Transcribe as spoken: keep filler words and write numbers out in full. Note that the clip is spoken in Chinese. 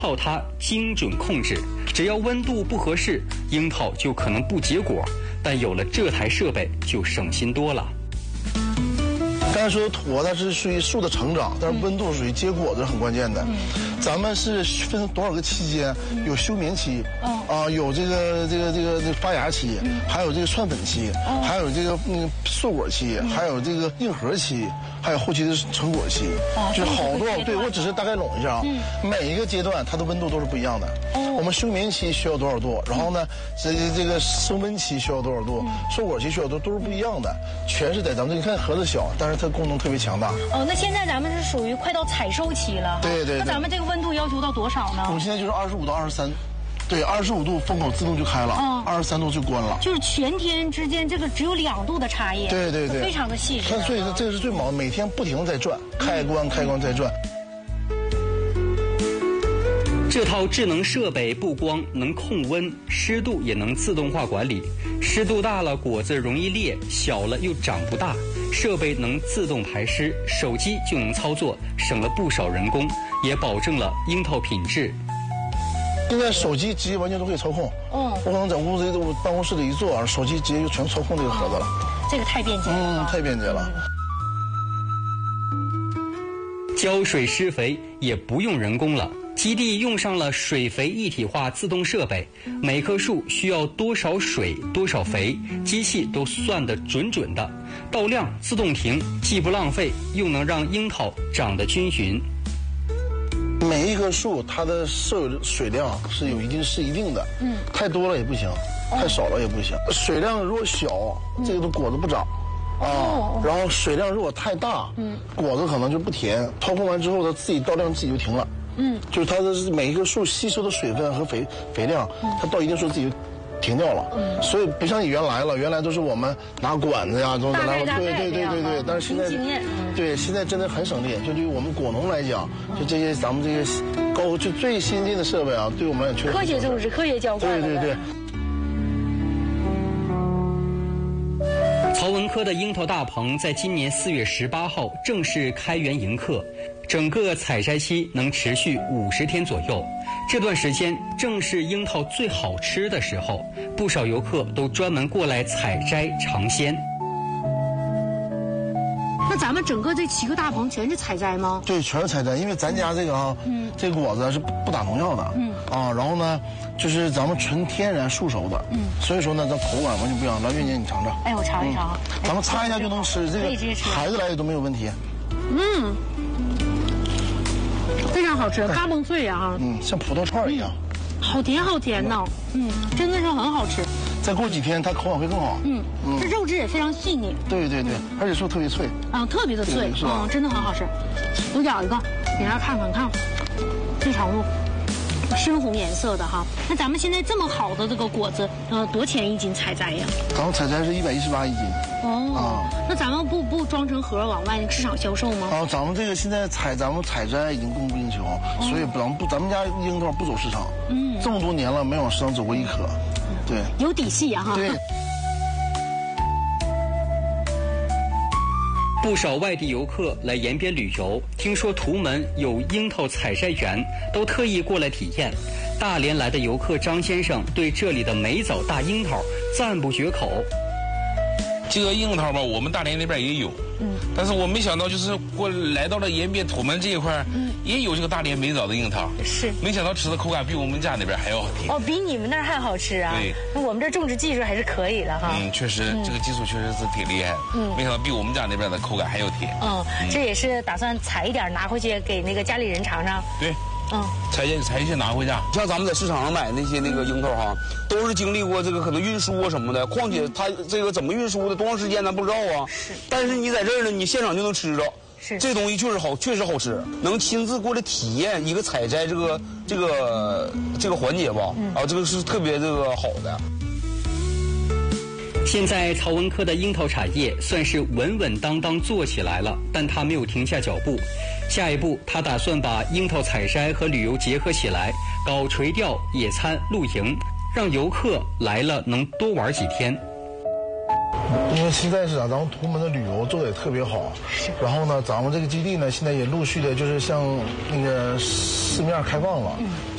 靠它精准控制，只要温度不合适，樱桃就可能不结果。但有了这台设备，就省心多了。 刚才说土它是属于树的成长，但是温度属于结果子是很关键的。咱们是分多少个期间？有休眠期，啊，有这个这个这个这个发芽期，还有这个串粉期，还有这个嗯硕果期，还有这个硬核期，还有后期的成果期，就是好多。对，我只是大概拢一下啊。每一个阶段它的温度都是不一样的。我们休眠期需要多少度？然后呢，这这个升温期需要多少度？硕果期需要多都是不一样的，全是在咱们这你看盒子小，但是它功能特别强大。 哦，那现在咱们是属于快到采收期了。 对对。 那咱们这个温度要求到多少呢？ 我们现在就是二十五到二十三，对，二十五度风口自动就开了，嗯，二十三度就关了。 就是全天之间这个只有两度的差异。 对对对， 非常的细致。 所以这个是最毛，每天不停的在转，开关开关在转。 这套智能设备不光能控温，湿度也能自动化管理。湿度大了，果子容易裂；小了又长不大。设备能自动排湿，手机就能操作，省了不少人工，也保证了樱桃品质。 现在手机直接完全都可以操控。嗯，我可能在屋子里、办公室里一坐，手机直接就全操控这个盒子了。 这个太便捷了。 嗯，太便捷了。 浇水施肥也不用人工了。基地用上了水肥一体化自动设备，每棵树需要多少水多少肥，机器都算得准准的，到量自动停，既不浪费，又能让樱桃长得均匀。 每一棵树它的摄有水量是有一定是一定的，嗯，太多了也不行，太少了也不行。水量如果小，这个果子不长。啊，然后水量如果太大，嗯，果子可能就不甜。操控完之后，它自己到量自己就停了。嗯，就是它的每一棵树吸收的水分和肥肥量，它到一定数自己就停掉了。嗯，所以不像你原来了，原来都是我们拿管子呀，都拿对对对对对。但是现在，对现在真的很省力。就对于我们果农来讲，就这些咱们这些高就最先进的设备啊，对我们也确实科学种植、科学浇灌。 对对对。 曹文科的樱桃大棚在今年四月十八号正式开园迎客，整个采摘期能持续五十天左右。这段时间正是樱桃最好吃的时候，不少游客都专门过来采摘尝鲜。 那咱们整个这七个大棚全是采摘吗？ 对，全是采摘，因为咱家这个啊，嗯，这个果子是不打农药的，嗯啊，然后呢，就是咱们纯天然树熟的，嗯，所以说呢，咱口感完全不一样。来，月姐你尝尝。 哎，我尝一尝。 嗯、咱们擦一下就能吃，这个孩子来也都没有问题。 嗯，非常好吃，嘎嘣脆呀！ 嗯，像葡萄串一样。 好甜好甜呢，嗯，真的是很好吃。 再过几天它口感会更好。嗯嗯，这肉质也非常细腻。 对对对，而且说特别脆。 啊，特别的脆，嗯，真的很好吃。我咬一个，给大家看看看，这长度，深红颜色的哈。那咱们现在这么好的这个果子，呃，多钱一斤采摘呀？ 咱们采摘是一百一十八一斤。 哦，啊，那咱们不不装成盒往外市场销售吗？ 啊，咱们这个现在采咱们采摘已经供不应求，哦、所以咱们不咱们家樱桃不走市场。嗯，这么多年了没往市场走过一颗。对， 有底气啊哈。 对。 不少外地游客来延边旅游，听说图门有樱桃采摘园，都特意过来体验。大连来的游客张先生对这里的美枣大樱桃赞不绝口。 这个樱桃吧，我们大连那边也有，嗯，但是我没想到就是过来到了延边土门这一块，嗯，也有这个大连美枣的樱桃， 是， 没想到吃的口感比我们家那边还要好甜。 哦，比你们那儿还好吃啊？ 对， 那我们这种植技术还是可以的哈。 嗯，确实，嗯、这个技术确实是挺厉害，嗯，没想到比我们家那边的口感还要甜。 嗯，嗯这也是打算采一点拿回去给那个家里人尝尝。 对。嗯，采些采一些拿回家。 像咱们在市场上买那些那个樱桃哈，都是经历过这个可能运输啊什么的。况且它这个怎么运输的，多长时间咱不知道啊。是。但是你在这儿呢，你现场就能吃着。是。这东西确实好，确实好吃。能亲自过来体验一个采摘这个这个这个环节吧，嗯、啊，这个是特别这个好的。 现在曹文科的樱桃产业算是稳稳当当做起来了，但他没有停下脚步。下一步，他打算把樱桃采摘和旅游结合起来，搞垂钓、野餐、露营，让游客来了能多玩几天。 你因为现在是啥，咱们图们的旅游做的也特别好，然后呢，咱们这个基地呢，现在也陆续的就是向那个市面开放了，